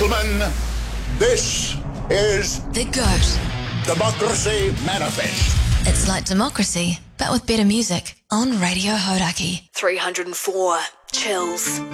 gentlemen, this is The GOAT. Democracy Manifest. It's like democracy, but with better music on Radio Hauraki. 304 Chills.